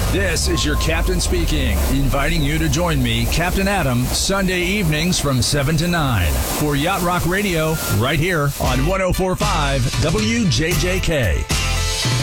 This is your captain speaking, inviting you to join me, Captain Adam, Sunday evenings from 7 to 9 for Yacht Rock Radio right here on 104.5 WJJK.